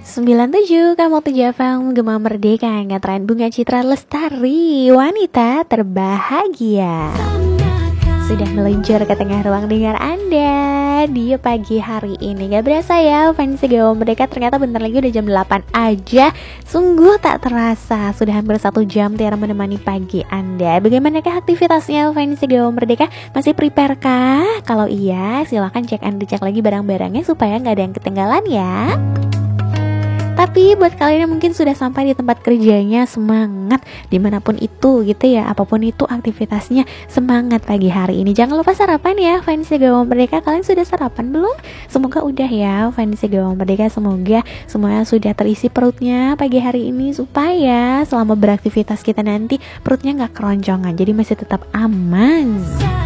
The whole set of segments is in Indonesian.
97 kamu tuh Java Gema Merdeka, ngetren Bunga Citra Lestari, wanita terbahagia. Sudah meluncur ke tengah ruang dengar Anda di pagi hari ini. Gak berasa ya, fans Gema Merdeka, ternyata bentar lagi udah jam 8 aja. Sungguh tak terasa, sudah hampir 1 jam Tiara menemani pagi Anda. Bagaimanakah aktivitasnya fans Gema Merdeka? Masih prepare kah? Kalau iya, silahkan cek and dicek lagi barang-barangnya supaya gak ada yang ketinggalan ya. Tapi buat kalian yang mungkin sudah sampai di tempat kerjanya, semangat dimanapun itu gitu ya, apapun itu aktivitasnya, semangat pagi hari ini. Jangan lupa sarapan ya fans Gema Merdeka. Kalian sudah sarapan belum? Semoga udah ya fans Gema Merdeka. Semoga semuanya sudah terisi perutnya pagi hari ini, supaya selama beraktivitas kita nanti perutnya gak keroncongan, jadi masih tetap aman.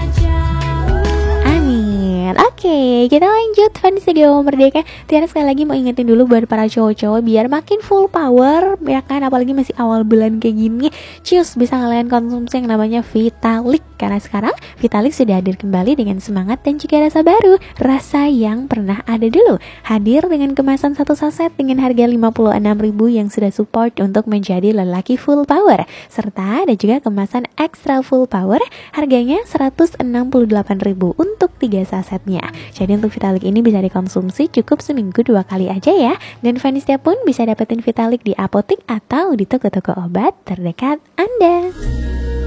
Oke, kita lanjut fans Gema Merdeka. Tiara sekali lagi mau ingetin dulu buat para cowok-cowok biar makin full power ya kan, apalagi masih awal bulan kayak gini. Cius, bisa kalian konsumsi yang namanya Vitalik, karena sekarang Vitalik sudah hadir kembali dengan semangat dan juga rasa baru, rasa yang pernah ada dulu. Hadir dengan kemasan 1 saset dengan harga 56.000 yang sudah support untuk menjadi lelaki full power, serta ada juga kemasan extra full power harganya 168.000 untuk 3 saset. Jadi untuk Vitalik ini bisa dikonsumsi cukup seminggu 2 kali aja ya. Dan fansnya pun bisa dapetin Vitalik di apotek atau di toko-toko obat terdekat Anda.